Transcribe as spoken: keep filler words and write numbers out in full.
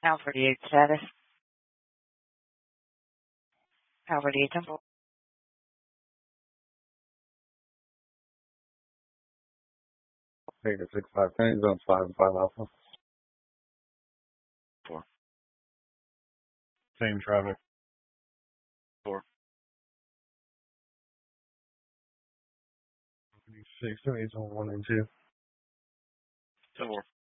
Pound forty-eight status. Pound forty-eight temple. Take a six five ten, zone five and five alpha. Four. Same traffic. Four. Six two eight zone one and two. Ten more.